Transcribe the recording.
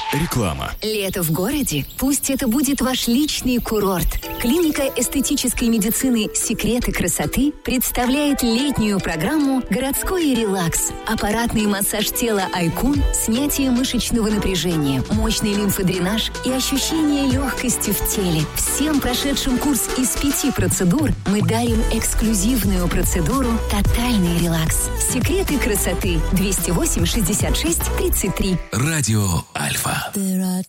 Реклама. Лето в городе? Пусть это будет ваш личный курорт. Клиника эстетической медицины «Секреты красоты» представляет летнюю программу «Городской релакс». Аппаратный массаж тела «Айкун», снятие мышечного напряжения, мощный лимфодренаж и ощущение легкости в теле. Всем прошедшим курс из 5 процедур мы дарим эксклюзивную процедуру «Тотальный релакс». «Секреты красоты» 208 66 33. Радио Альфа. There are